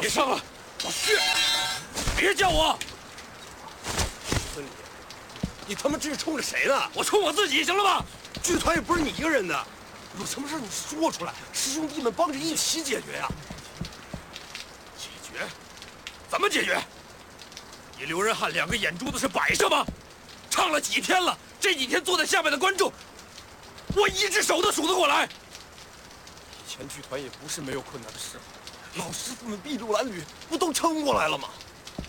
别上了，老薛，别叫我。 孙李，你他妈这是冲着谁呢？ 我冲我自己，行了吧？ 剧团也不是你一个人的，有什么事你说出来，师兄弟们帮着一起解决呀。 解决？怎么解决？你刘仁汉2个眼珠子是摆设吗？唱了几天了，这几天坐在下面的观众，我一只手都数得过来。 以前剧团也不是没有困难的时候，老师傅们筚路蓝缕，不都撑过来了吗？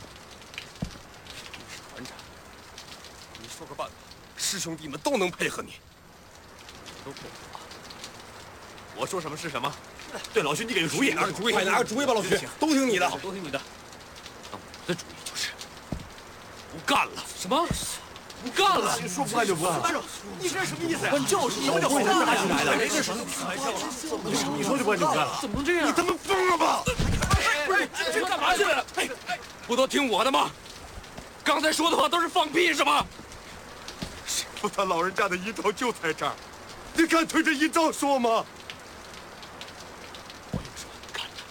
你是团长，你说个办法，师兄弟们都能配合你。都配合我说什么是什么。对，老薛，你给个主意，拿个主意，快拿个主意吧，老薛，都听你的， 都听你的。那我的主意就是不干了。什么？不干了？ 说不干就不干了。班长，你这什么意思呀？就是什么叫不干了？你这是开玩笑？你说就不干就不干了？怎么能这样？你他妈疯了吧？ 不是，这干嘛去了？不都听我的吗？刚才说的话都是放屁是吗？ 师傅他老人家的遗照就在这儿，你敢对着遗照说吗？ 我有什么不敢的？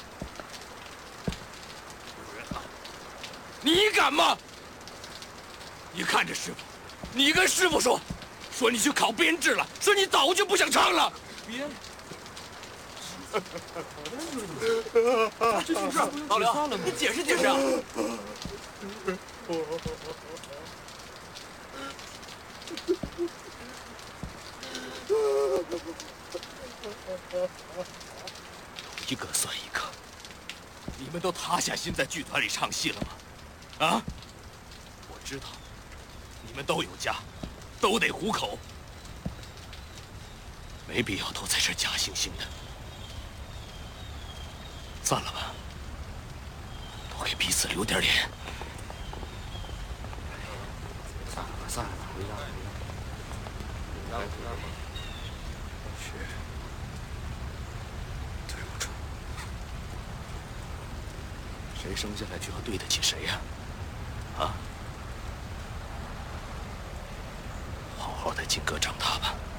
刘仁汉，你敢吗？你看着师傅，你跟师傅说你去考编制了，说你早就不想唱了。编？这就是老刘，你解释解释啊！一个算一个，你们都塌下心在剧团里唱戏了吗？啊！我知道，你们都有家，都得糊口，没必要都在这假惺惺的。散了吧，都给彼此留点脸。 散了吧，散了吧，回家，回家。是，对不住。 谁生下来就要对得起谁呀？啊！好好的金哥长大吧。